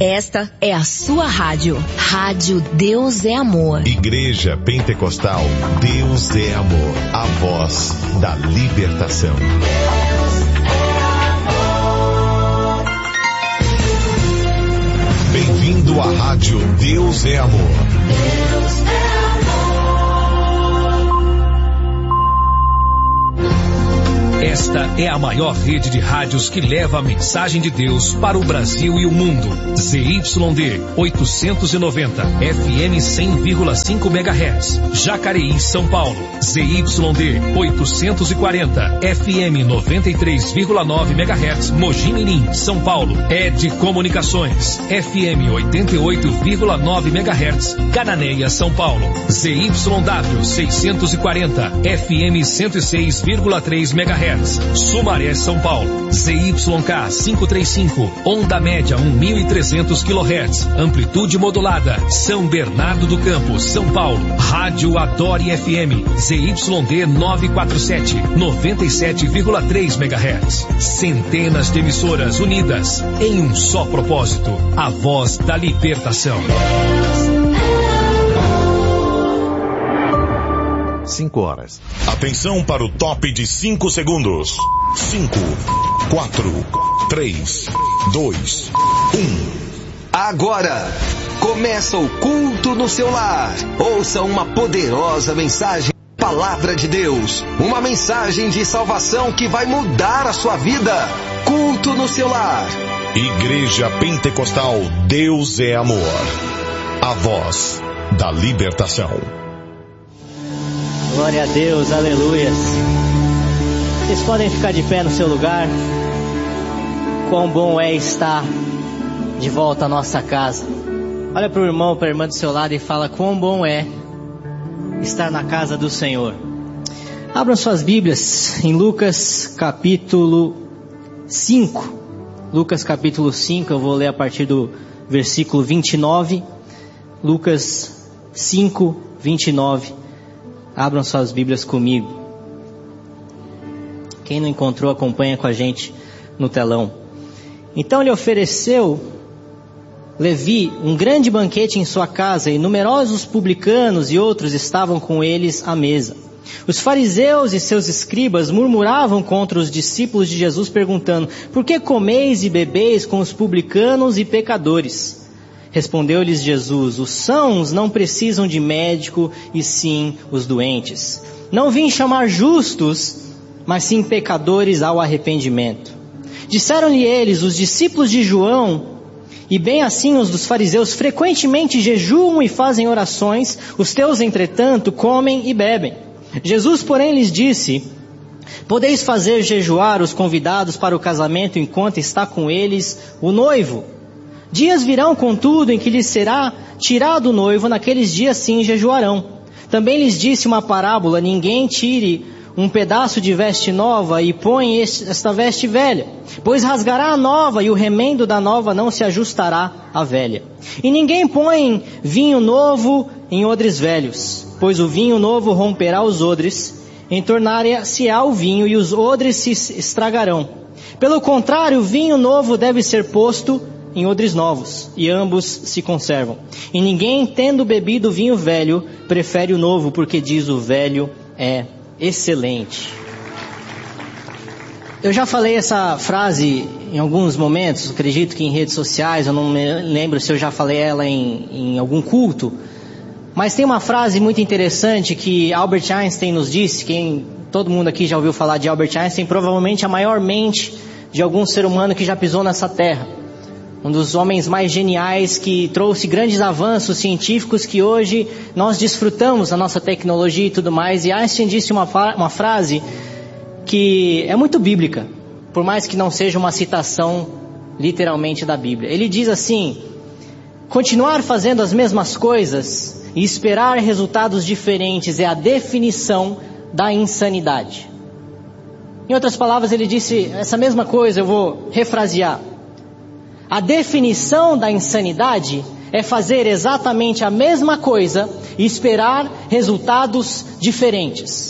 Esta é a sua rádio. Rádio Deus é Amor. Igreja Pentecostal Deus é Amor. A voz da libertação. Bem-vindo à rádio Deus é Amor. Deus é amor. Esta é a maior rede de rádios que leva a mensagem de Deus para o Brasil e o mundo. ZYD 890, FM 100,5 MHz. Jacareí, São Paulo. ZYD 840, FM 93,9 MHz. Mogi Mirim, São Paulo. ED Comunicações, FM 88,9 MHz. Cananéia, São Paulo. ZYW 640, FM 106,3 MHz. Sumaré, São Paulo. ZYK 535, onda média 1.300 kHz, amplitude modulada. São Bernardo do Campo, São Paulo. Rádio Adore FM, ZYD 947, 97,3 MHz. Centenas de emissoras unidas em um só propósito: a voz da libertação. 5 horas. Atenção para o top de 5 segundos. 5, 4, 3, 2, 1. Agora começa o culto no seu lar. Ouça uma poderosa mensagem, Palavra de Deus. Uma mensagem de salvação que vai mudar a sua vida. Culto no seu lar. Igreja Pentecostal Deus é Amor. A voz da libertação. Glória a Deus, aleluias. Vocês podem ficar de pé no seu lugar. Quão bom é estar de volta à nossa casa. Olha para o irmão, para a irmã do seu lado e fala: quão bom é estar na casa do Senhor. Abram suas Bíblias em Lucas capítulo 5. Lucas capítulo 5, eu vou ler a partir do versículo 29. Lucas 5, 29. Abram suas Bíblias comigo. Quem não encontrou, acompanha com a gente no telão. Então lhe ofereceu Levi um grande banquete em sua casa, e numerosos publicanos e outros estavam com eles à mesa. Os fariseus e seus escribas murmuravam contra os discípulos de Jesus, perguntando: por que comeis e bebeis com os publicanos e pecadores? Respondeu-lhes Jesus: os sãos não precisam de médico, e sim os doentes. Não vim chamar justos, mas sim pecadores ao arrependimento. Disseram-lhe eles: os discípulos de João, e bem assim os dos fariseus, frequentemente jejuam e fazem orações, os teus, entretanto, comem e bebem. Jesus, porém, lhes disse: podeis fazer jejuar os convidados para o casamento enquanto está com eles o noivo. Dias virão, contudo, em que lhes será tirado o noivo, naqueles dias sim jejuarão. Também lhes disse uma parábola: ninguém tire um pedaço de veste nova e põe esta veste velha, pois rasgará a nova e o remendo da nova não se ajustará à velha. E ninguém põe vinho novo em odres velhos, pois o vinho novo romperá os odres, entornar-se-á o vinho e os odres se estragarão. Pelo contrário, o vinho novo deve ser posto em odres novos, e ambos se conservam. E ninguém, tendo bebido vinho velho, prefere o novo, porque diz: o velho é excelente. Eu já falei essa frase em alguns momentos, acredito que em redes sociais, eu não me lembro se eu já falei ela em algum culto, mas tem uma frase muito interessante que Albert Einstein nos disse. Todo mundo aqui já ouviu falar de Albert Einstein, provavelmente a maior mente de algum ser humano que já pisou nessa terra. Um dos homens mais geniais, que trouxe grandes avanços científicos que hoje nós desfrutamos da nossa tecnologia e tudo mais. E Einstein disse uma frase que é muito bíblica, por mais que não seja uma citação literalmente da Bíblia. Ele diz assim: continuar fazendo as mesmas coisas e esperar resultados diferentes é a definição da insanidade. Em outras palavras, ele disse essa mesma coisa, eu vou refrasear. A definição da insanidade é fazer exatamente a mesma coisa e esperar resultados diferentes.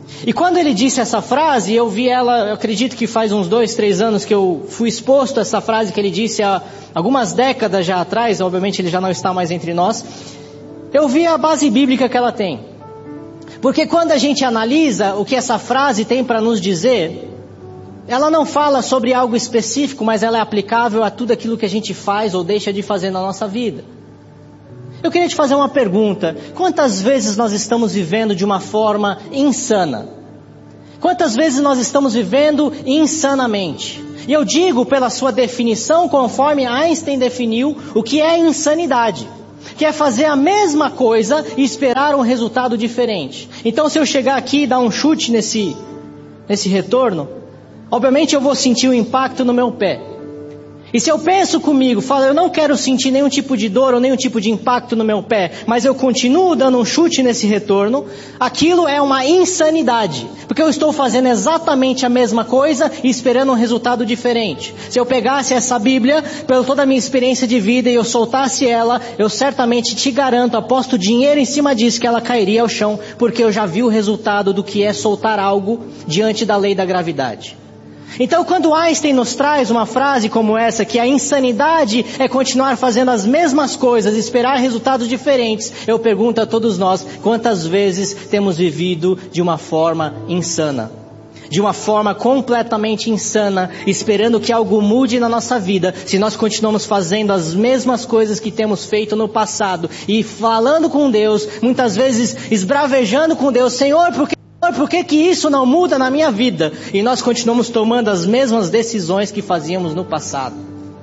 E quando ele disse essa frase, eu vi ela, eu acredito que faz uns 2, 3 anos que eu fui exposto a essa frase que ele disse há algumas décadas já atrás, obviamente ele já não está mais entre nós. Eu vi a base bíblica que ela tem. Porque quando a gente analisa o que essa frase tem para nos dizer, ela não fala sobre algo específico, mas ela é aplicável a tudo aquilo que a gente faz ou deixa de fazer na nossa vida. Eu queria te fazer uma pergunta. Quantas vezes nós estamos vivendo de uma forma insana? Quantas vezes nós estamos vivendo insanamente? E eu digo pela sua definição, conforme Einstein definiu, o que é insanidade. Que é fazer a mesma coisa e esperar um resultado diferente. Então se eu chegar aqui e dar um chute nesse retorno, obviamente eu vou sentir o impacto no meu pé. E se eu penso comigo, falo, eu não quero sentir nenhum tipo de dor ou nenhum tipo de impacto no meu pé, mas eu continuo dando um chute nesse retorno, aquilo é uma insanidade. Porque eu estou fazendo exatamente a mesma coisa e esperando um resultado diferente. Se eu pegasse essa Bíblia, pela toda a minha experiência de vida, e eu soltasse ela, eu certamente te garanto, aposto dinheiro em cima disso, que ela cairia ao chão, porque eu já vi o resultado do que é soltar algo diante da lei da gravidade. Então quando Einstein nos traz uma frase como essa, que a insanidade é continuar fazendo as mesmas coisas e esperar resultados diferentes, eu pergunto a todos nós, quantas vezes temos vivido de uma forma insana? De uma forma completamente insana, esperando que algo mude na nossa vida, se nós continuamos fazendo as mesmas coisas que temos feito no passado, e falando com Deus, muitas vezes esbravejando com Deus, Senhor, por que isso não muda na minha vida? E nós continuamos tomando as mesmas decisões que fazíamos no passado.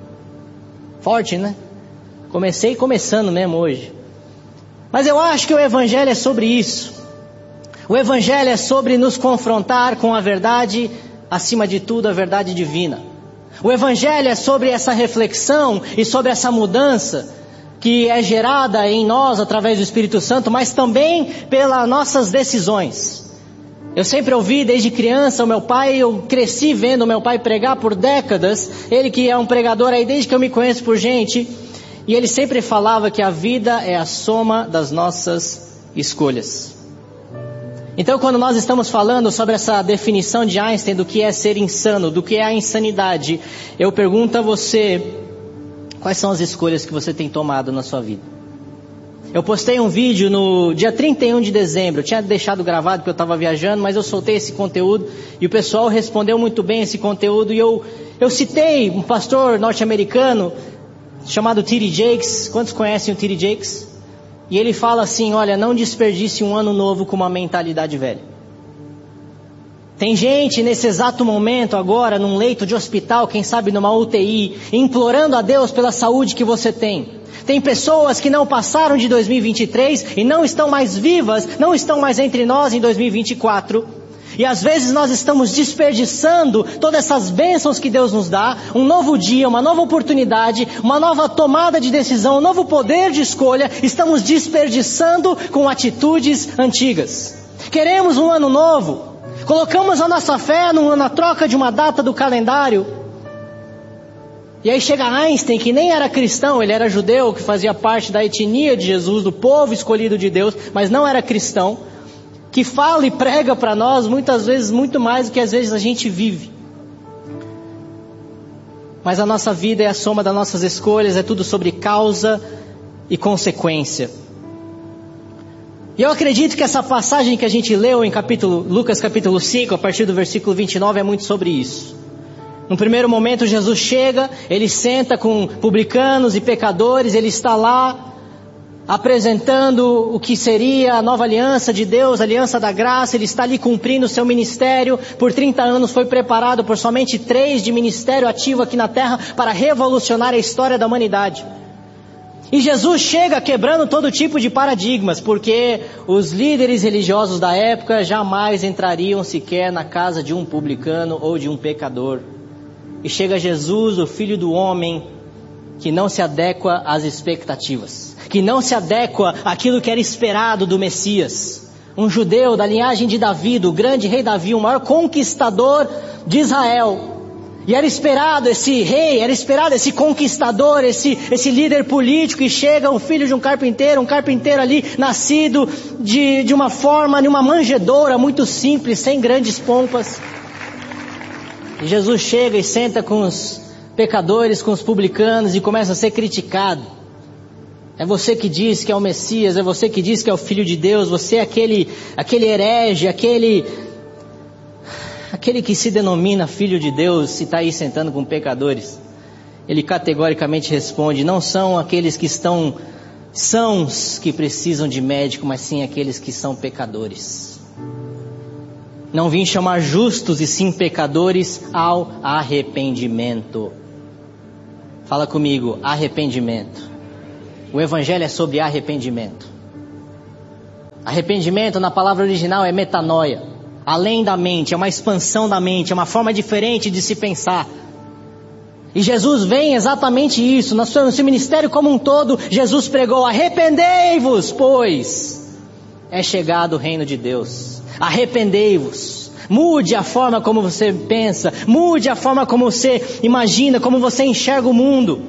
Forte, né? Começando mesmo hoje. Mas eu acho que o Evangelho é sobre isso. O Evangelho é sobre nos confrontar com a verdade, acima de tudo a verdade divina. O Evangelho é sobre essa reflexão e sobre essa mudança que é gerada em nós através do Espírito Santo, mas também pelas nossas decisões. Eu sempre ouvi desde criança o meu pai, eu cresci vendo o meu pai pregar por décadas, ele que é um pregador aí desde que eu me conheço por gente, e ele sempre falava que a vida é a soma das nossas escolhas. Então quando nós estamos falando sobre essa definição de Einstein do que é ser insano, do que é a insanidade, eu pergunto a você, quais são as escolhas que você tem tomado na sua vida? Eu postei um vídeo no dia 31 de dezembro, eu tinha deixado gravado porque eu estava viajando, mas eu soltei esse conteúdo e o pessoal respondeu muito bem esse conteúdo, e eu citei um pastor norte-americano chamado T.D. Jakes. Quantos conhecem o T.D. Jakes? E ele fala assim, olha, não desperdice um ano novo com uma mentalidade velha. Tem gente nesse exato momento agora num leito de hospital, quem sabe numa UTI, implorando a Deus pela saúde que você tem. Tem pessoas que não passaram de 2023 e não estão mais vivas, não estão mais entre nós em 2024. E às vezes nós estamos desperdiçando todas essas bênçãos que Deus nos dá, um novo dia, uma nova oportunidade, uma nova tomada de decisão, um novo poder de escolha, estamos desperdiçando com atitudes antigas. Queremos um ano novo, colocamos a nossa fé na troca de uma data do calendário. E aí chega Einstein, que nem era cristão, ele era judeu, que fazia parte da etnia de Jesus, do povo escolhido de Deus, mas não era cristão, que fala e prega para nós muitas vezes muito mais do que às vezes a gente vive. Mas a nossa vida é a soma das nossas escolhas, é tudo sobre causa e consequência. E eu acredito que essa passagem que a gente leu em Lucas capítulo 5, a partir do versículo 29, é muito sobre isso. No primeiro momento Jesus chega, ele senta com publicanos e pecadores, ele está lá apresentando o que seria a nova aliança de Deus, a aliança da graça, ele está ali cumprindo o seu ministério. Por 30 anos foi preparado por somente 3 de ministério ativo aqui na terra para revolucionar a história da humanidade. E Jesus chega quebrando todo tipo de paradigmas, porque os líderes religiosos da época jamais entrariam sequer na casa de um publicano ou de um pecador. E chega Jesus, o Filho do Homem, que não se adequa às expectativas, que não se adequa àquilo que era esperado do Messias. Um judeu da linhagem de Davi, do grande rei Davi, o maior conquistador de Israel. E era esperado esse rei, era esperado esse conquistador, esse líder político, e chega um filho de um carpinteiro ali nascido de uma forma, de uma manjedoura muito simples, sem grandes pompas. E Jesus chega e senta com os pecadores, com os publicanos, e começa a ser criticado. É você que diz que é o Messias, é você que diz que é o Filho de Deus, você é aquele herege, aquele que se denomina Filho de Deus, se está aí sentando com pecadores. Ele categoricamente responde: não são aqueles que estão sãos que precisam de médico, mas sim aqueles que são pecadores. Não vim chamar justos e sim pecadores ao arrependimento. Fala comigo, arrependimento. O Evangelho é sobre arrependimento. Arrependimento na palavra original é metanoia. Além da mente, é uma expansão da mente, é uma forma diferente de se pensar. E Jesus vem exatamente isso. No seu ministério como um todo, Jesus pregou: arrependei-vos, pois é chegado o reino de Deus. Arrependei-vos. Mude a forma como você pensa, mude a forma como você imagina, como você enxerga o mundo.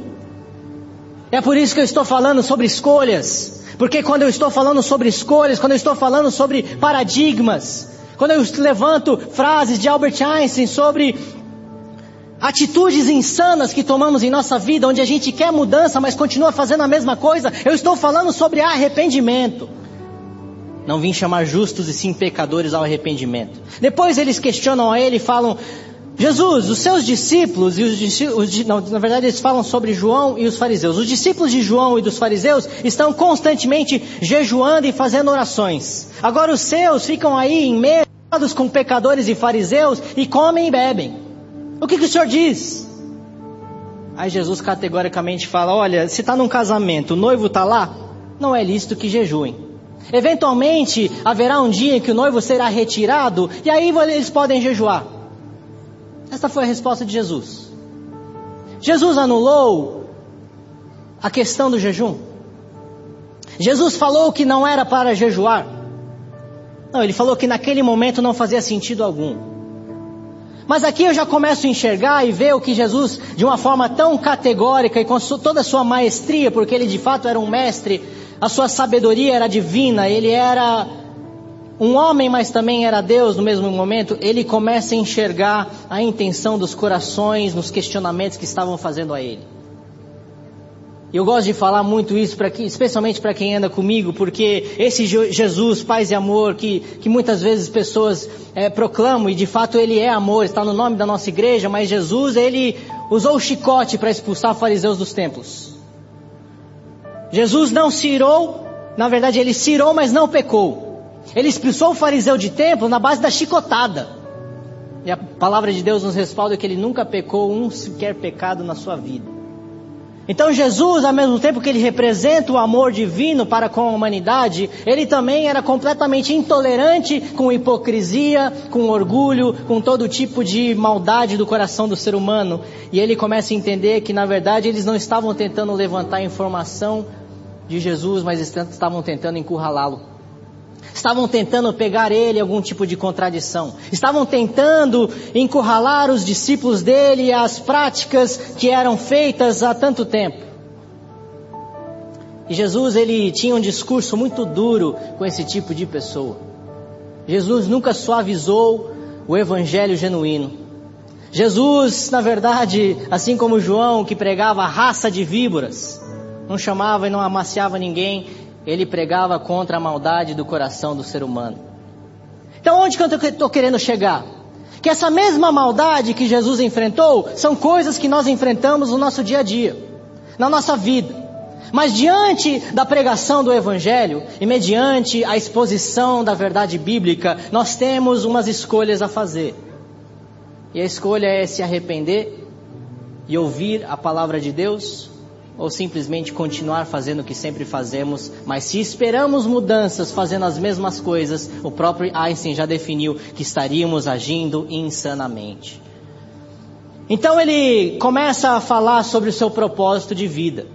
É por isso que eu estou falando sobre escolhas. Porque quando eu estou falando sobre escolhas, quando eu estou falando sobre paradigmas, quando eu levanto frases de Albert Einstein sobre atitudes insanas que tomamos em nossa vida, onde a gente quer mudança, mas continua fazendo a mesma coisa, eu estou falando sobre arrependimento. Não vim chamar justos e sim pecadores ao arrependimento. Depois eles questionam a ele e falam: Jesus, os seus discípulos, na verdade eles falam sobre João e os fariseus. Os discípulos de João e dos fariseus estão constantemente jejuando e fazendo orações. Agora os seus ficam aí em meio com pecadores e fariseus e comem e bebem. O que o Senhor diz? Aí Jesus categoricamente fala: olha, se está num casamento, o noivo está lá, não é lícito que jejuem. Eventualmente haverá um dia em que o noivo será retirado, e aí eles podem jejuar. Esta foi a resposta de Jesus. Jesus anulou a questão do jejum. Jesus falou que não era para jejuar. Não, ele falou que naquele momento não fazia sentido algum. Mas aqui eu já começo a enxergar e ver o que Jesus, de uma forma tão categórica e com toda a sua maestria, porque ele de fato era um mestre, a sua sabedoria era divina, ele era um homem, mas também era Deus no mesmo momento. Ele começa a enxergar a intenção dos corações nos questionamentos que estavam fazendo a ele. E eu gosto de falar muito isso, especialmente para quem anda comigo, porque esse Jesus, paz e amor, que muitas vezes pessoas proclamam, e de fato ele é amor, está no nome da nossa igreja, mas Jesus, ele usou o chicote para expulsar fariseus dos templos. Jesus não se irou, na verdade ele se irou, mas não pecou. Ele expulsou o fariseu de templo na base da chicotada. E a palavra de Deus nos respalda que ele nunca pecou um sequer pecado na sua vida. Então Jesus, ao mesmo tempo que ele representa o amor divino para com a humanidade, ele também era completamente intolerante com hipocrisia, com orgulho, com todo tipo de maldade do coração do ser humano. E ele começa a entender que na verdade eles não estavam tentando levantar informação de Jesus, mas estavam tentando encurralá-lo. Estavam tentando pegar ele em algum tipo de contradição. Estavam tentando encurralar os discípulos dele e as práticas que eram feitas há tanto tempo. E Jesus, ele tinha um discurso muito duro com esse tipo de pessoa. Jesus nunca suavizou o evangelho genuíno. Jesus, na verdade, assim como João, que pregava a raça de víboras, não chamava e não amaciava ninguém, ele pregava contra a maldade do coração do ser humano. Então onde que eu estou querendo chegar? Que essa mesma maldade que Jesus enfrentou, são coisas que nós enfrentamos no nosso dia a dia, na nossa vida. Mas diante da pregação do Evangelho, e mediante a exposição da verdade bíblica, nós temos umas escolhas a fazer. E a escolha é se arrepender e ouvir a palavra de Deus, ou simplesmente continuar fazendo o que sempre fazemos. Mas se esperamos mudanças fazendo as mesmas coisas, o próprio Einstein já definiu que estaríamos agindo insanamente. Então ele começa a falar sobre o seu propósito de vida,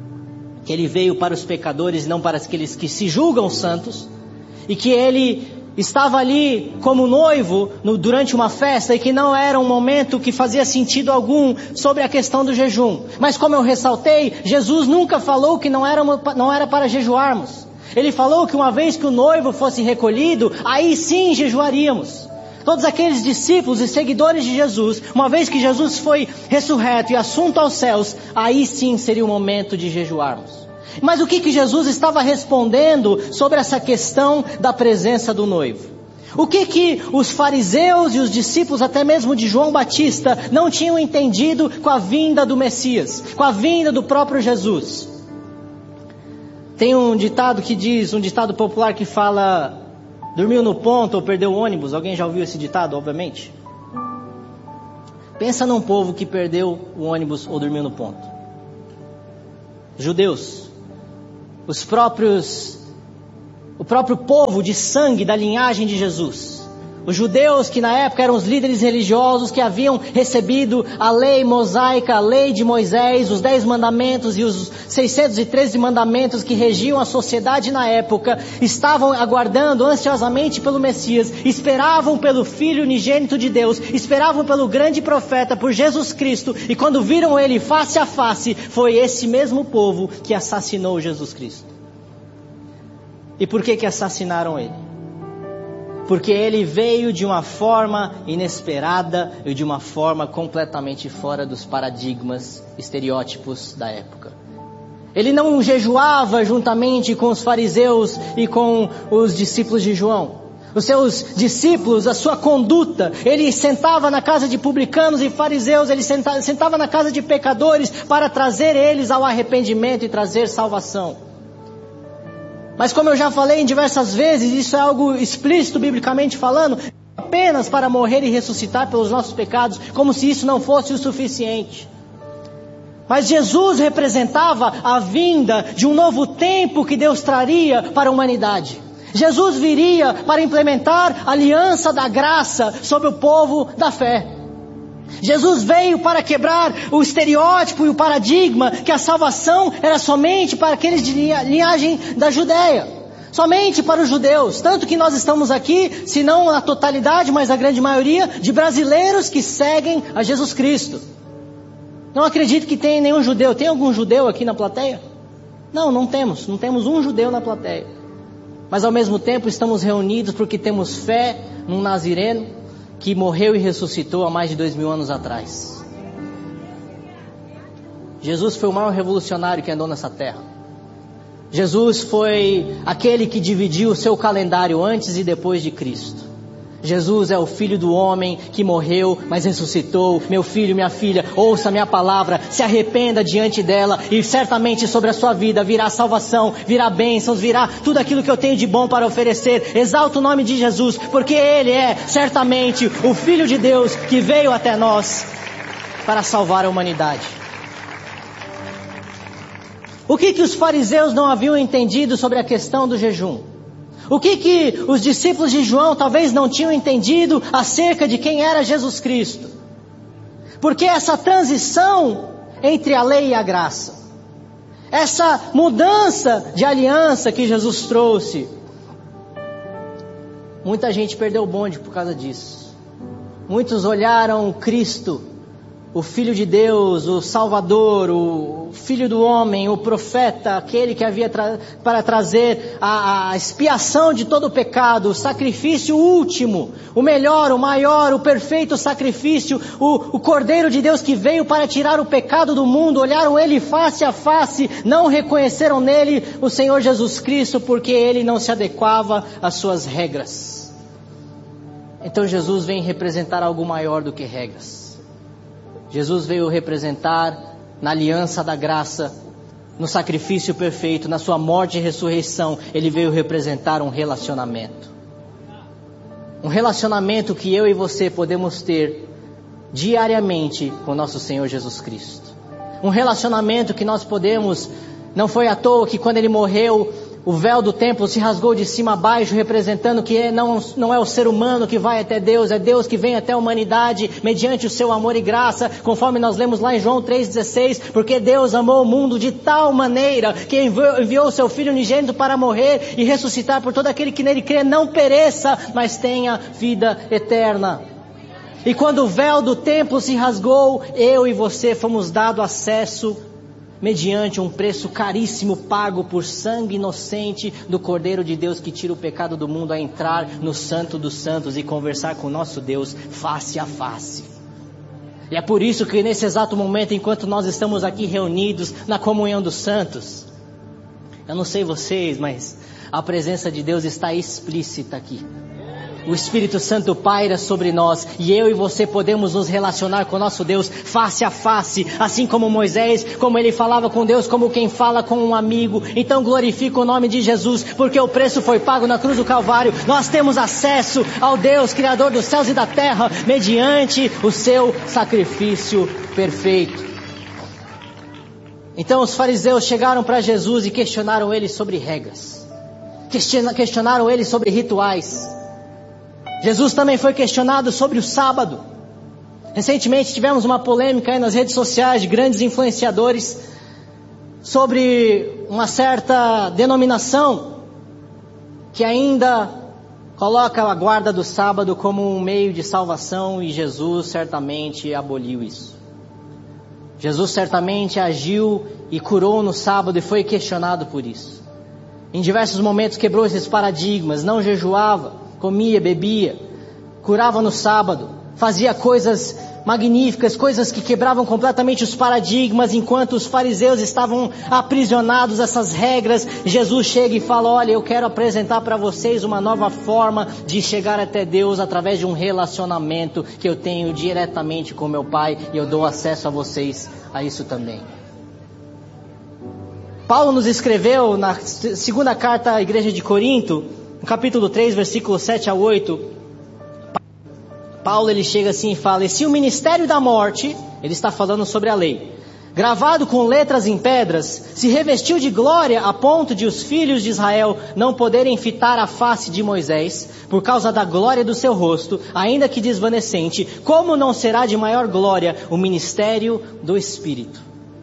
que ele veio para os pecadores e não para aqueles que se julgam santos, e que ele estava ali como noivo durante uma festa e que não era um momento que fazia sentido algum sobre a questão do jejum. Mas como eu ressaltei, Jesus nunca falou que não era para jejuarmos. Ele falou que uma vez que o noivo fosse recolhido, aí sim jejuaríamos. Todos aqueles discípulos e seguidores de Jesus, uma vez que Jesus foi ressurreto e assunto aos céus, aí sim seria o momento de jejuarmos. Mas o que Jesus estava respondendo sobre essa questão da presença do noivo? O que os fariseus e os discípulos, até mesmo de João Batista, não tinham entendido com a vinda do Messias, com a vinda do próprio Jesus? Tem um ditado que diz, um ditado popular que fala: dormiu no ponto ou perdeu o ônibus. Alguém já ouviu esse ditado, obviamente? Pensa num povo que perdeu o ônibus ou dormiu no ponto. Judeus. O próprio povo de sangue da linhagem de Jesus. Os judeus que na época eram os líderes religiosos que haviam recebido a lei mosaica, a lei de Moisés, os 10 mandamentos e os 613 mandamentos que regiam a sociedade na época, estavam aguardando ansiosamente pelo Messias, esperavam pelo Filho unigênito de Deus, esperavam pelo grande profeta, por Jesus Cristo, e quando viram ele face a face, foi esse mesmo povo que assassinou Jesus Cristo. E por que assassinaram ele? Porque ele veio de uma forma inesperada e de uma forma completamente fora dos paradigmas, estereótipos da época. Ele não jejuava juntamente com os fariseus e com os discípulos de João. Os seus discípulos, a sua conduta, ele sentava na casa de publicanos e fariseus, ele sentava na casa de pecadores para trazer eles ao arrependimento e trazer salvação. Mas como eu já falei em diversas vezes, isso é algo explícito biblicamente falando, apenas para morrer e ressuscitar pelos nossos pecados, como se isso não fosse o suficiente. Mas Jesus representava a vinda de um novo tempo que Deus traria para a humanidade. Jesus viria para implementar a aliança da graça sobre o povo da fé. Jesus veio para quebrar o estereótipo e o paradigma que a salvação era somente para aqueles de linhagem da Judéia, somente para os judeus. Tanto que nós estamos aqui, se não na totalidade, mas a grande maioria, de brasileiros que seguem a Jesus Cristo. Não acredito que tenha nenhum judeu. Tem algum judeu aqui na plateia? Não temos um judeu na plateia. Mas ao mesmo tempo estamos reunidos porque temos fé num nazireno que morreu e ressuscitou há mais de 2000 anos atrás. Jesus foi o maior revolucionário que andou nessa terra. Jesus foi aquele que dividiu o seu calendário antes e depois de Cristo. Jesus é o Filho do homem que morreu, mas ressuscitou. Meu filho, minha filha, ouça a minha palavra, se arrependa diante dela e certamente sobre a sua vida virá salvação, virá bênçãos, virá tudo aquilo que eu tenho de bom para oferecer. Exalta o nome de Jesus, porque Ele é certamente o Filho de Deus que veio até nós para salvar a humanidade. O que os fariseus não haviam entendido sobre a questão do jejum? O que os discípulos de João talvez não tinham entendido acerca de quem era Jesus Cristo? Porque essa transição entre a lei e a graça, essa mudança de aliança que Jesus trouxe, muita gente perdeu o bonde por causa disso. Muitos olharam Cristo, o Filho de Deus, o Salvador, o Filho do homem, o profeta, aquele que havia para trazer a expiação de todo o pecado, o sacrifício último, o melhor, o maior, o perfeito sacrifício, o Cordeiro de Deus que veio para tirar o pecado do mundo. Olharam Ele face a face, não reconheceram nele o Senhor Jesus Cristo, porque Ele não se adequava às suas regras. Então Jesus vem representar algo maior do que regras. Jesus veio representar na aliança da graça, no sacrifício perfeito, na sua morte e ressurreição. Ele veio representar um relacionamento. Um relacionamento que eu e você podemos ter diariamente com nosso Senhor Jesus Cristo. Um relacionamento que nós podemos, não foi à toa que quando Ele morreu o véu do templo se rasgou de cima a baixo, representando que não é o ser humano que vai até Deus, é Deus que vem até a humanidade, mediante o seu amor e graça, conforme nós lemos lá em João 3,16, porque Deus amou o mundo de tal maneira, que enviou o seu Filho unigênito para morrer e ressuscitar por todo aquele que nele crê, não pereça, mas tenha vida eterna. E quando o véu do templo se rasgou, eu e você fomos dados acesso mediante um preço caríssimo pago por sangue inocente do Cordeiro de Deus que tira o pecado do mundo, a entrar no Santo dos Santos e conversar com o nosso Deus face a face. E é por isso que nesse exato momento, enquanto nós estamos aqui reunidos na comunhão dos santos, eu não sei vocês, mas a presença de Deus está explícita aqui. O Espírito Santo paira sobre nós e eu e você podemos nos relacionar com o nosso Deus face a face, assim como Moisés, como ele falava com Deus, como quem fala com um amigo. Então glorifica o nome de Jesus, porque o preço foi pago na cruz do Calvário. Nós temos acesso ao Deus, Criador dos céus e da terra, mediante o seu sacrifício perfeito. Então os fariseus chegaram para Jesus e questionaram ele sobre regras, questionaram ele sobre rituais. Jesus também foi questionado sobre o sábado. Recentemente tivemos uma polêmica aí nas redes sociais de grandes influenciadores sobre uma certa denominação que ainda coloca a guarda do sábado como um meio de salvação, e Jesus certamente aboliu isso. Jesus certamente agiu e curou no sábado e foi questionado por isso. Em diversos momentos quebrou esses paradigmas, não jejuava, comia, bebia, curava no sábado, fazia coisas magníficas, coisas que quebravam completamente os paradigmas. Enquanto os fariseus estavam aprisionados a essas regras, Jesus chega e fala: olha, eu quero apresentar para vocês uma nova forma de chegar até Deus através de um relacionamento que eu tenho diretamente com meu Pai, e eu dou acesso a vocês a isso também. Paulo nos escreveu na segunda carta à igreja de Corinto, no capítulo 3, versículos 7 a 8, Paulo ele chega assim e fala: e se o ministério da morte, ele está falando sobre a lei, gravado com letras em pedras, se revestiu de glória a ponto de os filhos de Israel não poderem fitar a face de Moisés, por causa da glória do seu rosto, ainda que desvanecente, como não será de maior glória o ministério do Espírito?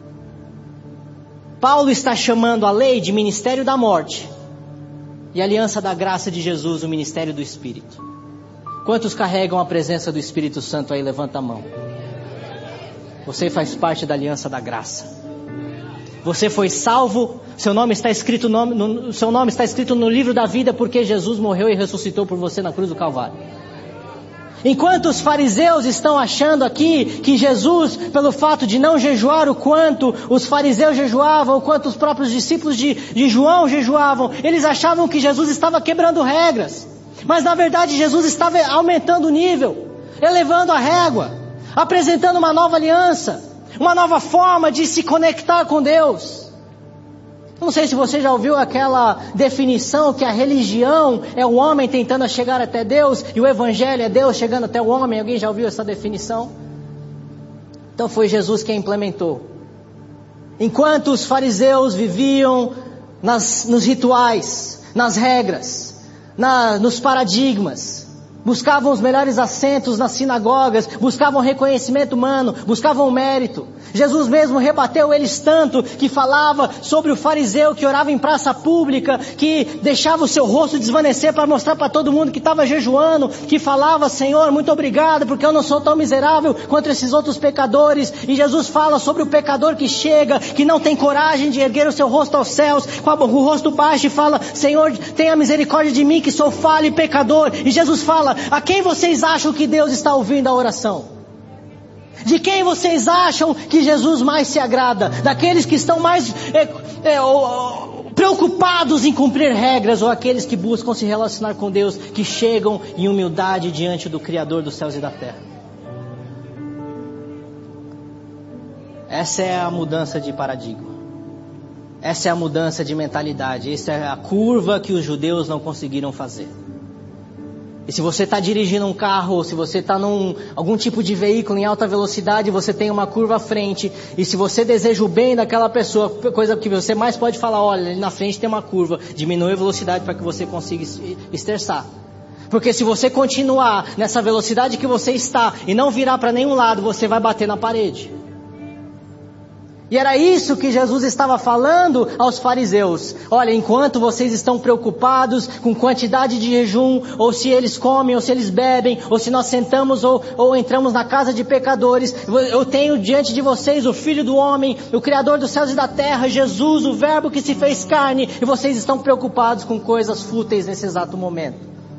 Paulo está chamando a lei de ministério da morte, e a aliança da graça de Jesus, o ministério do Espírito. Quantos carregam a presença do Espírito Santo aí? Levanta a mão. Você faz parte da aliança da graça. Você foi salvo, seu nome está escrito no livro da vida, porque Jesus morreu e ressuscitou por você na cruz do Calvário. Enquanto os fariseus estão achando aqui que Jesus, pelo fato de não jejuar o quanto os fariseus jejuavam, o quanto os próprios discípulos de João jejuavam, eles achavam que Jesus estava quebrando regras. Mas na verdade Jesus estava aumentando o nível, elevando a régua, apresentando uma nova aliança, uma nova forma de se conectar com Deus. Não sei se você já ouviu aquela definição que a religião é o homem tentando chegar até Deus e o evangelho é Deus chegando até o homem. Alguém já ouviu essa definição? Então foi Jesus quem implementou. Enquanto os fariseus viviam nos rituais, nas regras, nos paradigmas, buscavam os melhores assentos nas sinagogas, buscavam reconhecimento humano, buscavam mérito. Jesus mesmo rebateu eles tanto que falava sobre o fariseu que orava em praça pública, que deixava o seu rosto desvanecer para mostrar para todo mundo que estava jejuando, que falava: Senhor, muito obrigado, porque eu não sou tão miserável quanto esses outros pecadores. E Jesus fala sobre o pecador que chega, que não tem coragem de erguer o seu rosto aos céus, com o rosto baixo, e fala: Senhor, tenha misericórdia de mim que sou falho e pecador. E Jesus fala: a quem vocês acham que Deus está ouvindo a oração? De quem vocês acham que Jesus mais se agrada? Daqueles que estão mais preocupados em cumprir regras, ou aqueles que buscam se relacionar com Deus, que chegam em humildade diante do Criador dos céus e da terra? Essa é a mudança de paradigma. Essa é a mudança de mentalidade. Essa é a curva que os judeus não conseguiram fazer. E se você está dirigindo um carro, ou se você está algum tipo de veículo em alta velocidade, você tem uma curva à frente, e se você deseja o bem daquela pessoa, coisa que você mais pode falar, olha, ali na frente tem uma curva, diminui a velocidade para que você consiga esterçar. Porque se você continuar nessa velocidade que você está, e não virar para nenhum lado, você vai bater na parede. E era isso que Jesus estava falando aos fariseus. Olha, enquanto vocês estão preocupados com quantidade de jejum, ou se eles comem, ou se eles bebem, ou se nós sentamos ou entramos na casa de pecadores, eu tenho diante de vocês o Filho do Homem, o Criador dos céus e da terra, Jesus, o Verbo que se fez carne, e vocês estão preocupados com coisas fúteis nesse exato momento.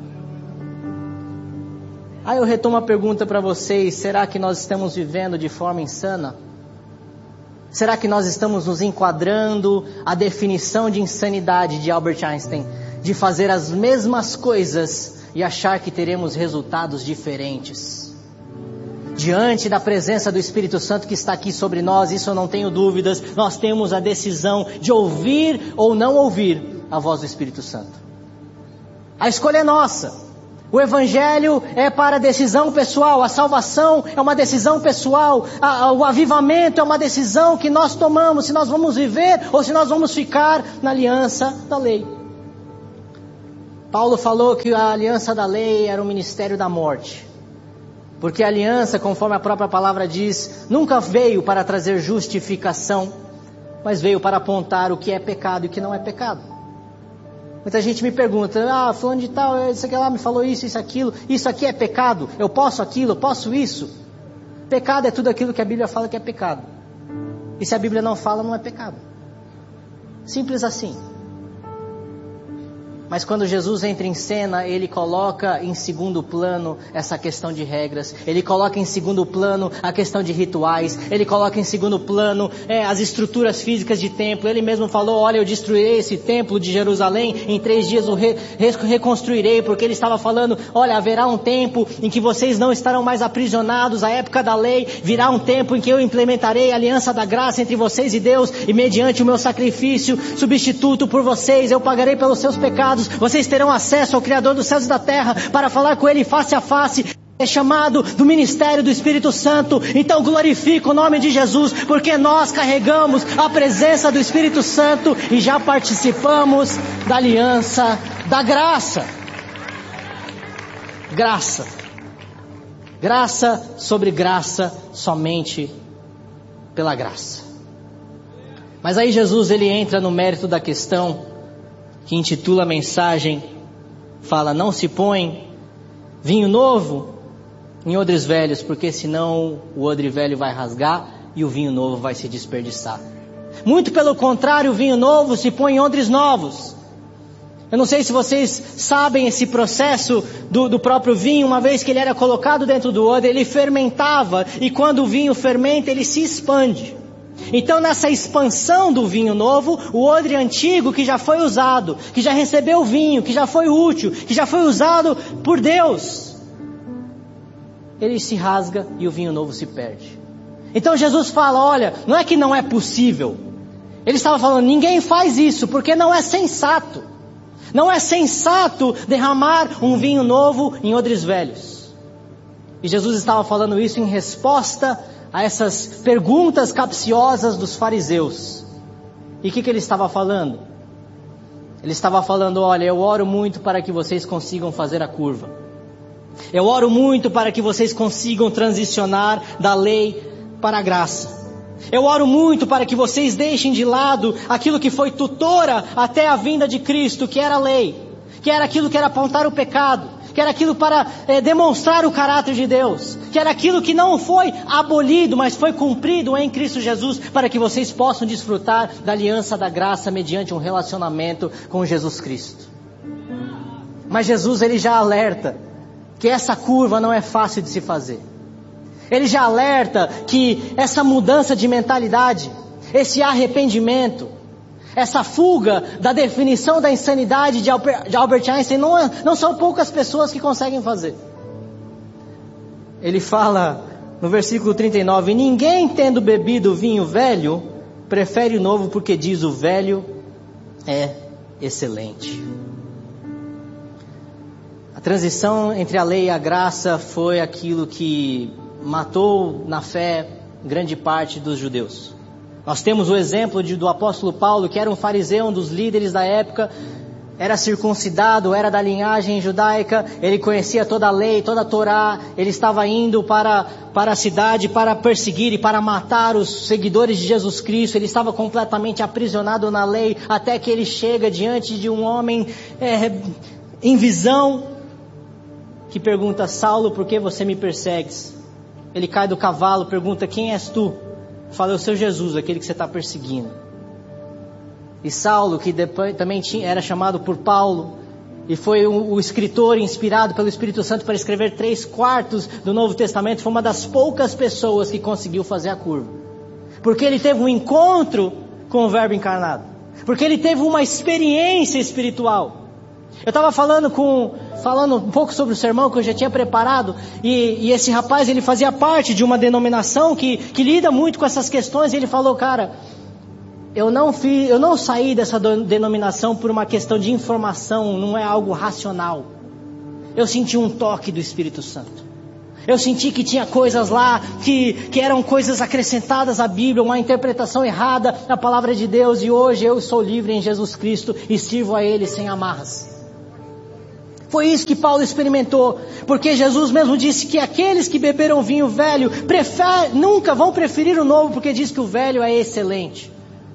Aí eu retomo a pergunta para vocês, será que nós estamos vivendo de forma insana? Será que nós estamos nos enquadrando à definição de insanidade de Albert Einstein? De fazer as mesmas coisas e achar que teremos resultados diferentes? Diante da presença do Espírito Santo que está aqui sobre nós, isso eu não tenho dúvidas, nós temos a decisão de ouvir ou não ouvir a voz do Espírito Santo. A escolha é nossa. O Evangelho é para decisão pessoal, a salvação é uma decisão pessoal, o avivamento é uma decisão que nós tomamos, se nós vamos viver ou se nós vamos ficar na aliança da lei. Paulo falou que a aliança da lei era o ministério da morte, porque a aliança, conforme a própria palavra diz, nunca veio para trazer justificação, mas veio para apontar o que é pecado e o que não é pecado. Muita gente me pergunta, fulano de tal, isso aqui lá me falou isso aquilo, isso aqui é pecado, eu posso aquilo, eu posso isso. Pecado é tudo aquilo que a Bíblia fala que é pecado. E se a Bíblia não fala, não é pecado. Simples assim. Mas quando Jesus entra em cena, Ele coloca em segundo plano essa questão de regras. Ele coloca em segundo plano a questão de rituais. Ele coloca em segundo plano as estruturas físicas de templo. Ele mesmo falou, olha, eu destruirei esse templo de Jerusalém, em 3 dias o reconstruirei. Porque Ele estava falando, olha, haverá um tempo em que vocês não estarão mais aprisionados à época da lei. Virá um tempo em que eu implementarei a aliança da graça entre vocês e Deus. E mediante o meu sacrifício substituto por vocês, eu pagarei pelos seus pecados. Vocês terão acesso ao Criador dos céus e da terra para falar com Ele face a face. É chamado do ministério do Espírito Santo. Então glorifica o nome de Jesus, porque nós carregamos a presença do Espírito Santo e já participamos da aliança da graça. Graça. Graça sobre graça, somente pela graça. Mas aí Jesus ele entra no mérito da questão, que intitula a mensagem, fala, não se põe vinho novo em odres velhos, porque senão o odre velho vai rasgar e o vinho novo vai se desperdiçar. Muito pelo contrário, o vinho novo se põe em odres novos. Eu não sei se vocês sabem esse processo do próprio vinho, uma vez que ele era colocado dentro do odre, ele fermentava, e quando o vinho fermenta, ele se expande. Então nessa expansão do vinho novo, o odre antigo que já foi usado, que já recebeu o vinho, que já foi útil, que já foi usado por Deus, ele se rasga e o vinho novo se perde. Então Jesus fala, olha, não é que não é possível. Ele estava falando, ninguém faz isso, porque não é sensato. Não é sensato derramar um vinho novo em odres velhos. E Jesus estava falando isso em resposta a essas perguntas capciosas dos fariseus. E o que ele estava falando? Ele estava falando, olha, eu oro muito para que vocês consigam fazer a curva. Eu oro muito para que vocês consigam transicionar da lei para a graça. Eu oro muito para que vocês deixem de lado aquilo que foi tutora até a vinda de Cristo, que era a lei, que era aquilo que era apontar o pecado, que era aquilo para demonstrar o caráter de Deus, que era aquilo que não foi abolido, mas foi cumprido em Cristo Jesus, para que vocês possam desfrutar da aliança da graça mediante um relacionamento com Jesus Cristo. Mas Jesus ele já alerta que essa curva não é fácil de se fazer. Ele já alerta que essa mudança de mentalidade, esse arrependimento, essa fuga da definição da insanidade de Albert Einstein, não são poucas pessoas que conseguem fazer. Ele fala no versículo 39, ninguém tendo bebido vinho velho, prefere o novo, porque diz o velho é excelente. A transição entre a lei e a graça foi aquilo que matou na fé grande parte dos judeus. Nós temos o exemplo do apóstolo Paulo, que era um fariseu, um dos líderes da época, era circuncidado, era da linhagem judaica, ele conhecia toda a lei, toda a Torá, ele estava indo para a cidade para perseguir e para matar os seguidores de Jesus Cristo, ele estava completamente aprisionado na lei, até que ele chega diante de um homem em visão, que pergunta: Saulo, por que você me persegues? Ele cai do cavalo, pergunta: quem és tu? Fala: eu sou Jesus, aquele que você está perseguindo. E Saulo, que depois também era chamado por Paulo, e foi o escritor inspirado pelo Espírito Santo para escrever 3/4 do Novo Testamento, foi uma das poucas pessoas que conseguiu fazer a curva. Porque ele teve um encontro com o Verbo encarnado. Porque ele teve uma experiência espiritual. Eu estava falando um pouco sobre o sermão que eu já tinha preparado, e esse rapaz, ele fazia parte de uma denominação que lida muito com essas questões, e ele falou: cara, eu não saí dessa denominação por uma questão de informação, não é algo racional. Eu senti um toque do Espírito Santo. Eu senti que tinha coisas lá que eram coisas acrescentadas à Bíblia, uma interpretação errada da palavra de Deus, e hoje eu sou livre em Jesus Cristo e sirvo a Ele sem amarras. Foi isso que Paulo experimentou, porque Jesus mesmo disse que aqueles que beberam vinho velho nunca vão preferir o novo, porque diz que o velho é excelente.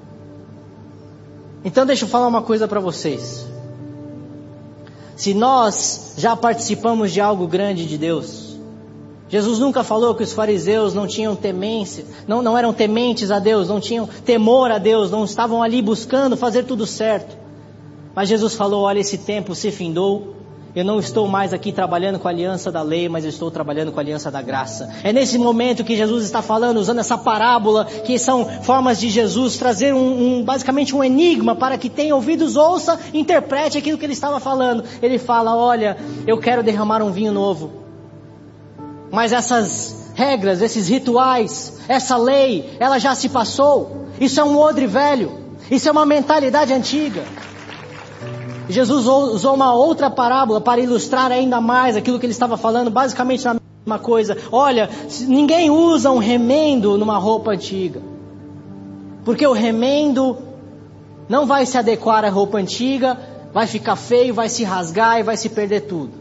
Então deixa eu falar uma coisa para vocês. Se nós já participamos de algo grande de Deus, Jesus nunca falou que os fariseus não tinham temência, não eram tementes a Deus, não tinham temor a Deus, não estavam ali buscando fazer tudo certo. Mas Jesus falou: olha, esse tempo se findou. Eu não estou mais aqui trabalhando com a aliança da lei, mas eu estou trabalhando com a aliança da graça. É nesse momento que Jesus está falando, usando essa parábola, que são formas de Jesus trazer basicamente um enigma para que tenha ouvidos, ouça, interprete aquilo que ele estava falando. Ele fala: olha, eu quero derramar um vinho novo. Mas essas regras, esses rituais, essa lei, ela já se passou. Isso é um odre velho. Isso é uma mentalidade antiga. Jesus usou uma outra parábola para ilustrar ainda mais aquilo que ele estava falando, basicamente a mesma coisa. Olha, ninguém usa um remendo numa roupa antiga, porque o remendo não vai se adequar à roupa antiga, vai ficar feio, vai se rasgar e vai se perder tudo.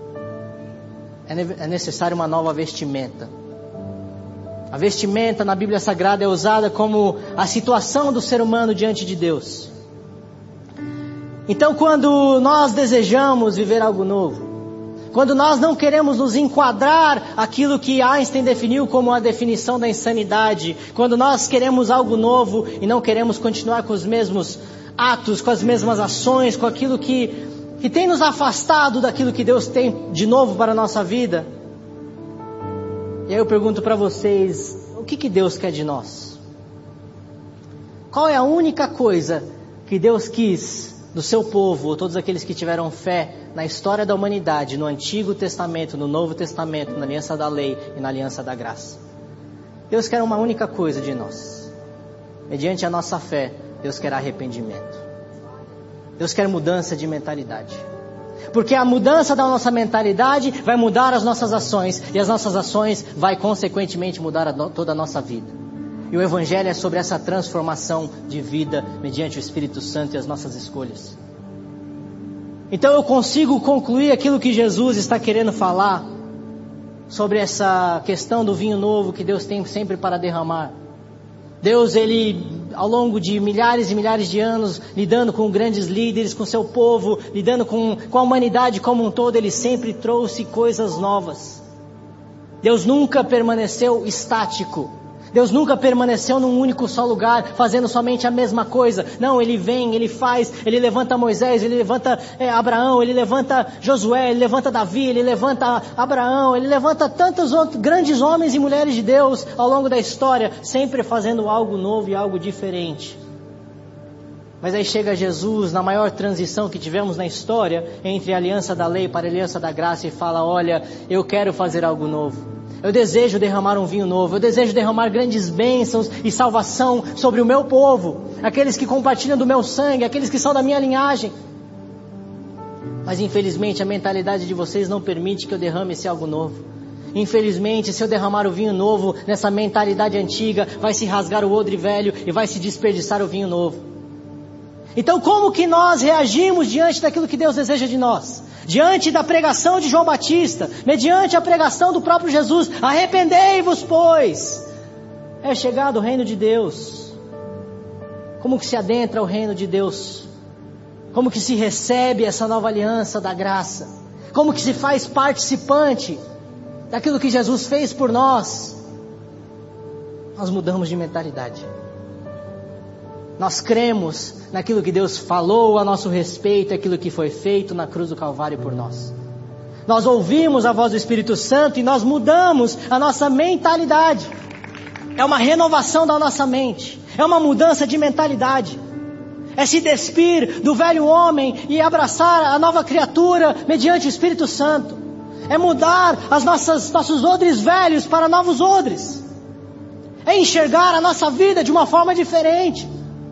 É necessário uma nova vestimenta. A vestimenta na Bíblia Sagrada é usada como a situação do ser humano diante de Deus. Então, quando nós desejamos viver algo novo, quando nós não queremos nos enquadrar aquilo que Einstein definiu como a definição da insanidade, quando nós queremos algo novo e não queremos continuar com os mesmos atos, com as mesmas ações, com aquilo que tem nos afastado daquilo que Deus tem de novo para a nossa vida, e aí eu pergunto para vocês: o que Deus quer de nós? Qual é a única coisa que Deus quis do seu povo, ou todos aqueles que tiveram fé na história da humanidade, no Antigo Testamento, no Novo Testamento, na aliança da lei e na aliança da graça? Deus quer uma única coisa de nós. Mediante a nossa fé, Deus quer arrependimento. Deus quer mudança de mentalidade. Porque a mudança da nossa mentalidade vai mudar as nossas ações, e as nossas ações vai consequentemente mudar toda a nossa vida. E o Evangelho é sobre essa transformação de vida mediante o Espírito Santo e as nossas escolhas. Então eu consigo concluir aquilo que Jesus está querendo falar sobre essa questão do vinho novo que Deus tem sempre para derramar. Deus, Ele, ao longo de milhares e milhares de anos, lidando com grandes líderes, com seu povo, lidando com a humanidade como um todo, Ele sempre trouxe coisas novas. Deus nunca permaneceu estático. Deus nunca permaneceu num único só lugar, fazendo somente a mesma coisa. Não, Ele vem, Ele faz, Ele levanta Moisés, Ele levanta Abraão, Ele levanta Josué, Ele levanta Davi, Ele levanta Abraão, Ele levanta tantos outros grandes homens e mulheres de Deus ao longo da história, sempre fazendo algo novo e algo diferente. Mas aí chega Jesus, na maior transição que tivemos na história, entre a aliança da lei para a aliança da graça, e fala: olha, eu quero fazer algo novo. Eu desejo derramar um vinho novo. Eu desejo derramar grandes bênçãos e salvação sobre o meu povo. Aqueles que compartilham do meu sangue, aqueles que são da minha linhagem. Mas infelizmente a mentalidade de vocês não permite que eu derrame esse algo novo. Infelizmente, se eu derramar o vinho novo nessa mentalidade antiga, vai se rasgar o odre velho e vai se desperdiçar o vinho novo. Então como que nós reagimos diante daquilo que Deus deseja de nós? Diante da pregação de João Batista, mediante a pregação do próprio Jesus, arrependei-vos, pois é chegado o reino de Deus. Como que se adentra o reino de Deus? Como que se recebe essa nova aliança da graça? Como que se faz participante daquilo que Jesus fez por nós? Nós mudamos de mentalidade. Nós cremos naquilo que Deus falou a nosso respeito, aquilo que foi feito na cruz do Calvário por nós. Nós ouvimos a voz do Espírito Santo e nós mudamos a nossa mentalidade. É uma renovação da nossa mente. É uma mudança de mentalidade. É se despir do velho homem e abraçar a nova criatura mediante o Espírito Santo. É mudar nossos odres velhos para novos odres. É enxergar a nossa vida de uma forma diferente.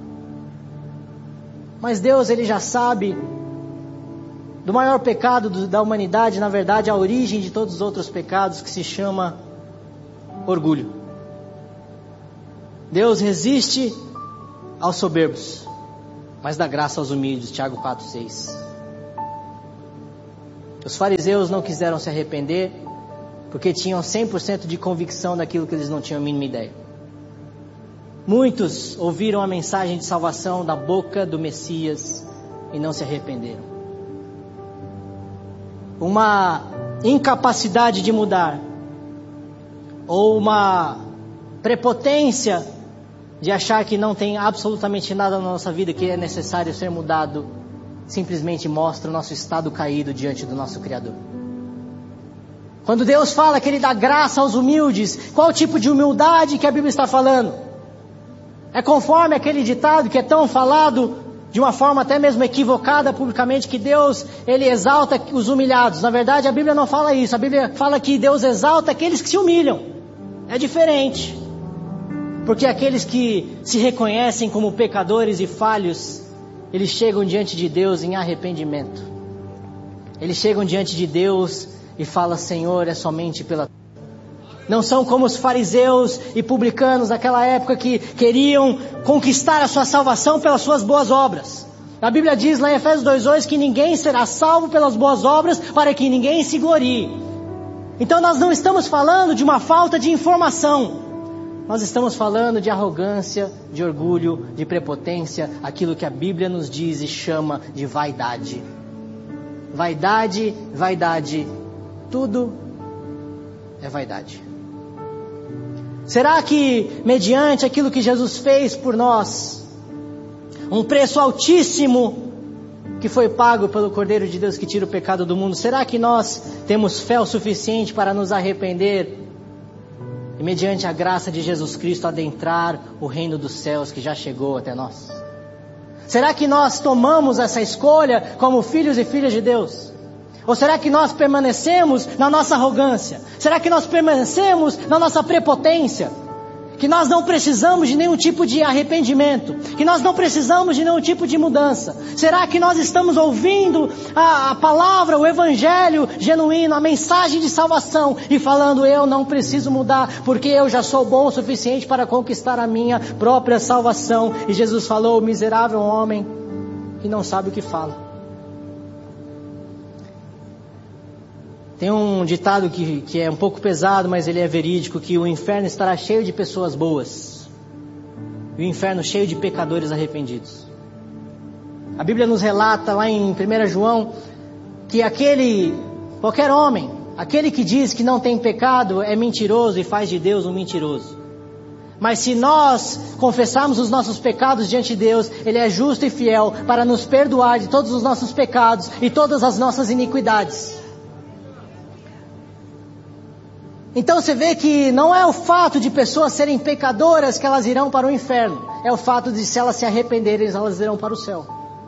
Mas Deus, Ele já sabe do maior pecado da humanidade, na verdade, a origem de todos os outros pecados, que se chama orgulho. Deus resiste aos soberbos, mas dá graça aos humildes. Tiago 4,6. Os fariseus não quiseram se arrepender porque tinham 100% de convicção daquilo que eles não tinham a mínima ideia. Muitos ouviram a mensagem de salvação da boca do Messias e não se arrependeram. Uma incapacidade de mudar, ou uma prepotência de achar que não tem absolutamente nada na nossa vida que é necessário ser mudado, simplesmente mostra o nosso estado caído diante do nosso Criador. Quando Deus fala que Ele dá graça aos humildes, qual tipo de humildade que a Bíblia está falando? É conforme aquele ditado que é tão falado de uma forma até mesmo equivocada publicamente, que Deus, Ele exalta os humilhados. Na verdade, a Bíblia não fala isso. A Bíblia fala que Deus exalta aqueles que se humilham. É diferente. Porque aqueles que se reconhecem como pecadores e falhos, eles chegam diante de Deus em arrependimento. Eles chegam diante de Deus e falam: Senhor, é somente pela... Não são como os fariseus e publicanos daquela época que queriam conquistar a sua salvação pelas suas boas obras. A Bíblia diz lá em Efésios 2,8 que ninguém será salvo pelas boas obras para que ninguém se glorie. Então nós não estamos falando de uma falta de informação. Nós estamos falando de arrogância, de orgulho, de prepotência, aquilo que a Bíblia nos diz e chama de vaidade. Vaidade, vaidade, tudo é vaidade. Será que, mediante aquilo que Jesus fez por nós, um preço altíssimo que foi pago pelo Cordeiro de Deus que tira o pecado do mundo, será que nós temos fé o suficiente para nos arrepender e, mediante a graça de Jesus Cristo, adentrar o reino dos céus que já chegou até nós? Será que nós tomamos essa escolha como filhos e filhas de Deus? Ou será que nós permanecemos na nossa arrogância? Será que nós permanecemos na nossa prepotência? Que nós não precisamos de nenhum tipo de arrependimento? Que nós não precisamos de nenhum tipo de mudança? Será que nós estamos ouvindo a palavra, o evangelho genuíno, a mensagem de salvação e falando: eu não preciso mudar porque eu já sou bom o suficiente para conquistar a minha própria salvação? E Jesus falou: miserável homem que não sabe o que fala. Tem um ditado que é um pouco pesado, mas ele é verídico, que o inferno estará cheio de pessoas boas e o inferno cheio de pecadores arrependidos. A Bíblia nos relata lá em 1 João que qualquer homem, aquele que diz que não tem pecado é mentiroso e faz de Deus um mentiroso. Mas se nós confessarmos os nossos pecados diante de Deus, Ele é justo e fiel para nos perdoar de todos os nossos pecados e todas as nossas iniquidades. Então você vê que não é o fato de pessoas serem pecadoras que elas irão para o inferno. É o fato de, se elas se arrependerem, elas irão para o céu.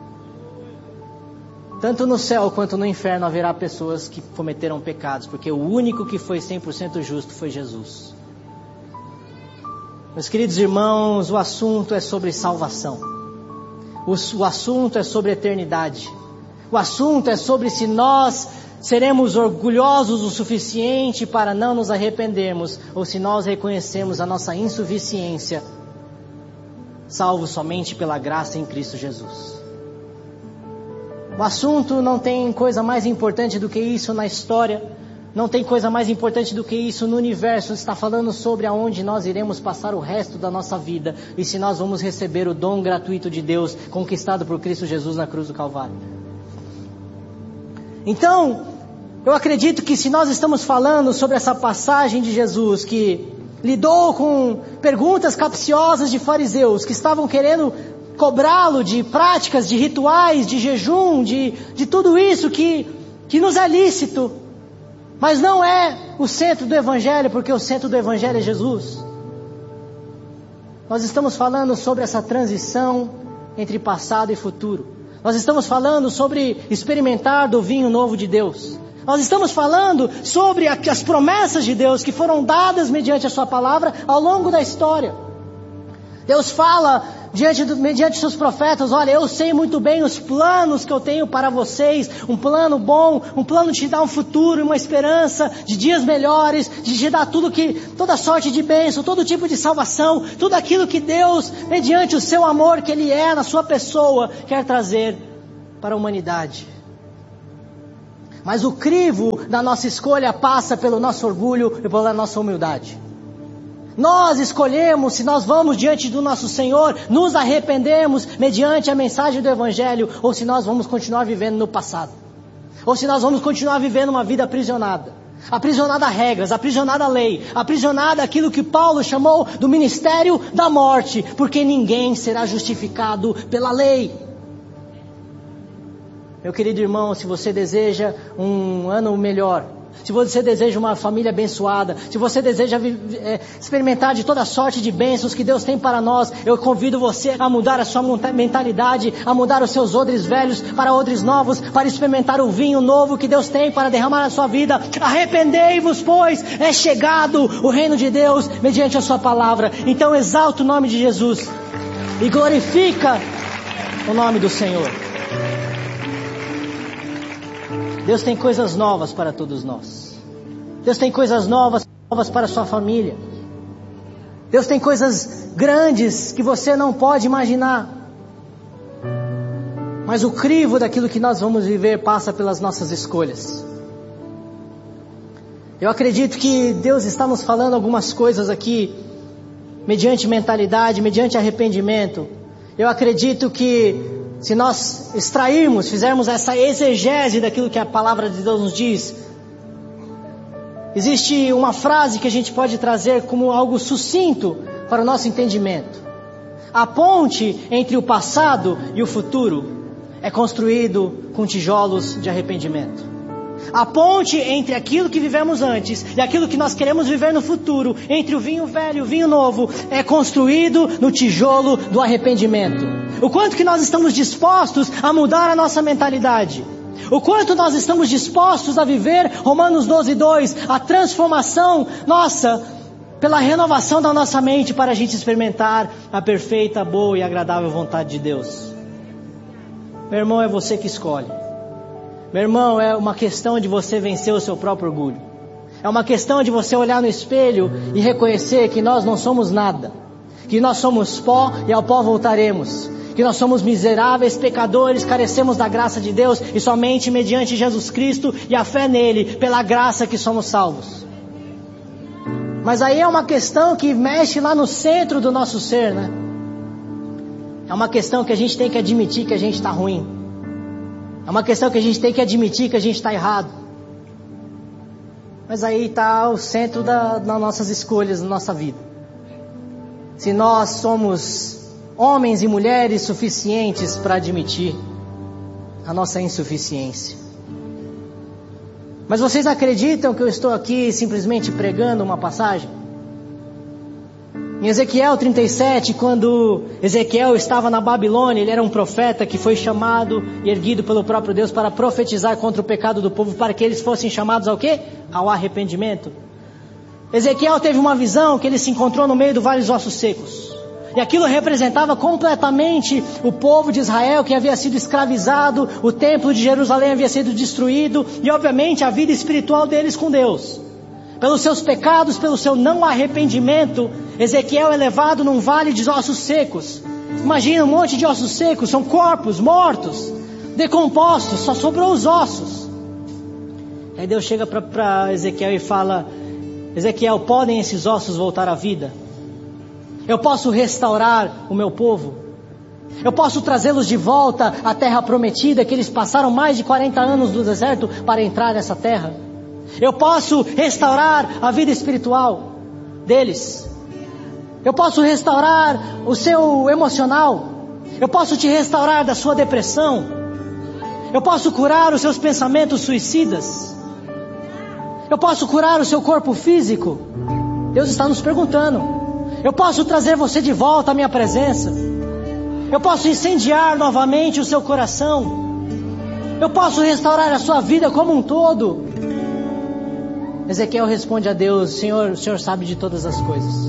Tanto no céu quanto no inferno haverá pessoas que cometeram pecados, porque o único que foi 100% justo foi Jesus. Meus queridos irmãos, o assunto é sobre salvação. O assunto é sobre eternidade. O assunto é sobre se nós seremos orgulhosos o suficiente para não nos arrependermos, ou se nós reconhecemos a nossa insuficiência, salvos somente pela graça em Cristo Jesus. O assunto não tem coisa mais importante do que isso na história, não tem coisa mais importante do que isso no universo. Está falando sobre aonde nós iremos passar o resto da nossa vida e se nós vamos receber o dom gratuito de Deus conquistado por Cristo Jesus na cruz do Calvário. Então, eu acredito que se nós estamos falando sobre essa passagem de Jesus que lidou com perguntas capciosas de fariseus que estavam querendo cobrá-lo de práticas, de rituais, de jejum, de tudo isso que nos é lícito, mas não é o centro do Evangelho, porque o centro do Evangelho é Jesus. Nós estamos falando sobre essa transição entre passado e futuro. Nós estamos falando sobre experimentar do vinho novo de Deus. Nós estamos falando sobre as promessas de Deus que foram dadas mediante a sua palavra ao longo da história. Deus fala mediante seus profetas: olha, eu sei muito bem os planos que eu tenho para vocês, um plano bom, um plano de te dar um futuro, uma esperança de dias melhores, de te dar toda sorte de bênção, todo tipo de salvação, tudo aquilo que Deus, mediante o seu amor que Ele é na sua pessoa, quer trazer para a humanidade. Mas o crivo da nossa escolha passa pelo nosso orgulho e pela nossa humildade. Nós escolhemos se nós vamos diante do nosso Senhor, nos arrependemos mediante a mensagem do Evangelho, ou se nós vamos continuar vivendo no passado. Ou se nós vamos continuar vivendo uma vida aprisionada. Aprisionada a regras, aprisionada a lei, aprisionada àquilo que Paulo chamou do ministério da morte, porque ninguém será justificado pela lei. Meu querido irmão, se você deseja um ano melhor, se você deseja uma família abençoada, se você deseja experimentar de toda sorte de bênçãos que Deus tem para nós, eu convido você a mudar a sua mentalidade, a mudar os seus odres velhos para odres novos, para experimentar o vinho novo que Deus tem para derramar na sua vida. Arrependei-vos, pois é chegado o reino de Deus mediante a sua palavra. Então exalta o nome de Jesus e glorifica o nome do Senhor. Deus tem coisas novas para todos nós. Deus tem coisas novas para a sua família. Deus tem coisas grandes que você não pode imaginar. Mas o crivo daquilo que nós vamos viver passa pelas nossas escolhas. Eu acredito que Deus está nos falando algumas coisas aqui, mediante mentalidade, mediante arrependimento. Eu acredito que se nós fizermos essa exegese daquilo que a palavra de Deus nos diz, existe uma frase que a gente pode trazer como algo sucinto para o nosso entendimento. A ponte entre o passado e o futuro é construído com tijolos de arrependimento. A ponte entre aquilo que vivemos antes e aquilo que nós queremos viver no futuro, entre o vinho velho e o vinho novo, é construído no tijolo do arrependimento. O quanto que nós estamos dispostos a mudar a nossa mentalidade. O quanto nós estamos dispostos a viver Romanos 12:2, a transformação nossa pela renovação da nossa mente para a gente experimentar a perfeita, boa e agradável vontade de Deus. Meu irmão, é você que escolhe. Meu irmão, é uma questão de você vencer o seu próprio orgulho. É uma questão de você olhar no espelho e reconhecer que nós não somos nada. Que nós somos pó e ao pó voltaremos. Que nós somos miseráveis, pecadores, carecemos da graça de Deus e somente mediante Jesus Cristo e a fé nele, pela graça que somos salvos. Mas aí é uma questão que mexe lá no centro do nosso ser, né? É uma questão que a gente tem que admitir que a gente está ruim. É uma questão que a gente tem que admitir que a gente está errado. Mas aí está o centro das nossas escolhas na nossa vida. Se nós somos homens e mulheres suficientes para admitir a nossa insuficiência. Mas vocês acreditam que eu estou aqui simplesmente pregando uma passagem? Em Ezequiel 37, quando Ezequiel estava na Babilônia, ele era um profeta que foi chamado e erguido pelo próprio Deus para profetizar contra o pecado do povo, para que eles fossem chamados ao quê? Ao arrependimento. Ezequiel teve uma visão que ele se encontrou no meio do vale dos ossos secos. E aquilo representava completamente o povo de Israel que havia sido escravizado, o templo de Jerusalém havia sido destruído e obviamente a vida espiritual deles com Deus. Pelos seus pecados, pelo seu não arrependimento, Ezequiel é levado num vale de ossos secos. Imagina um monte de ossos secos, são corpos mortos, decompostos, só sobrou os ossos. Aí Deus chega para Ezequiel e fala: Ezequiel, podem esses ossos voltar à vida? Eu posso restaurar o meu povo? Eu posso trazê-los de volta à terra prometida, que eles passaram mais de 40 anos no deserto para entrar nessa terra? Eu posso restaurar a vida espiritual deles? Eu posso restaurar o seu emocional? Eu posso te restaurar da sua depressão? Eu posso curar os seus pensamentos suicidas? Eu posso curar o seu corpo físico? Deus está nos perguntando. Eu posso trazer você de volta à minha presença? Eu posso incendiar novamente o seu coração? Eu posso restaurar a sua vida como um todo? Ezequiel responde a Deus: Senhor, o Senhor sabe de todas as coisas.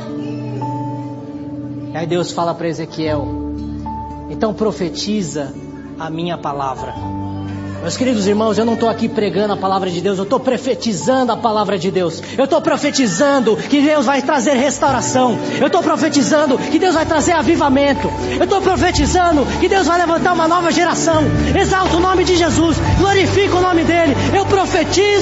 E aí Deus fala para Ezequiel: então profetiza a minha palavra. Meus queridos irmãos, eu não estou aqui pregando a palavra de Deus, eu estou profetizando a palavra de Deus. Eu estou profetizando que Deus vai trazer restauração. Eu estou profetizando que Deus vai trazer avivamento. Eu estou profetizando que Deus vai levantar uma nova geração. Exalta o nome de Jesus, glorifica o nome dele. Eu profetizo